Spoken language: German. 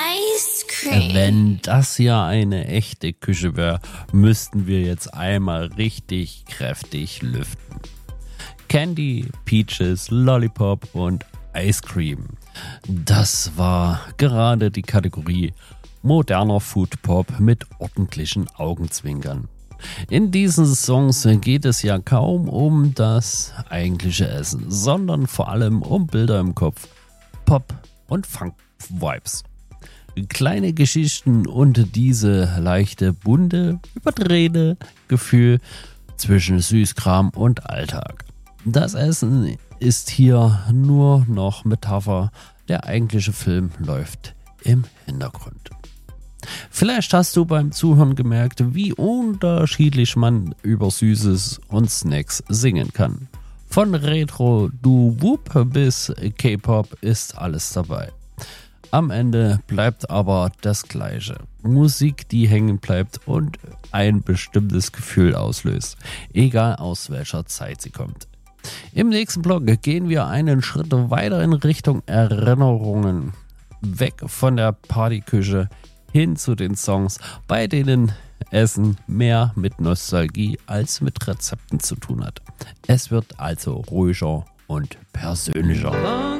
Ice cream. Wenn das hier eine echte Küche wäre, müssten wir jetzt einmal richtig kräftig lüften. Candy, Peaches, Lollipop und Ice Cream. Das war gerade die Kategorie moderner Foodpop mit ordentlichen Augenzwinkern. In diesen Songs geht es ja kaum um das eigentliche Essen, sondern vor allem um Bilder im Kopf, Pop und Funk-Vibes. Kleine Geschichten und diese leichte, bunte, überdrehte Gefühl zwischen Süßkram und Alltag. Das Essen ist hier nur noch Metapher, der eigentliche Film läuft im Hintergrund. Vielleicht hast du beim Zuhören gemerkt, wie unterschiedlich man über Süßes und Snacks singen kann. Von Retro, Doo-Wop bis K-Pop ist alles dabei. Am Ende bleibt aber das Gleiche. Musik, die hängen bleibt und ein bestimmtes Gefühl auslöst, egal aus welcher Zeit sie kommt. Im nächsten Blog gehen wir einen Schritt weiter in Richtung Erinnerungen. Weg von der Partyküche hin zu den Songs, bei denen Essen mehr mit Nostalgie als mit Rezepten zu tun hat. Es wird also ruhiger und persönlicher.